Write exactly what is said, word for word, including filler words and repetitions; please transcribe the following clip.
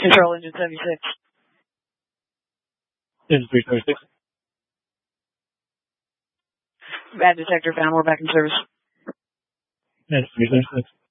Control engine seventy-six. Engine three seventy-six. Bad detector found. We're back in service. Engine three seventy-six.